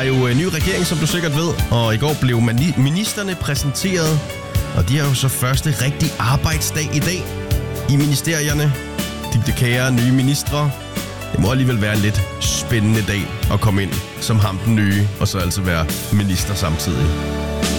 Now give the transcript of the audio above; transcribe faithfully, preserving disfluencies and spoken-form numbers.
er jo en ny regering, som du sikkert ved, og i går blev mani- ministerne præsenteret, og de har jo så første rigtig arbejdsdag i dag i ministerierne. De kære nye ministre. Det må alligevel være en lidt spændende dag at komme ind som ham den nye, og så altså være minister samtidig.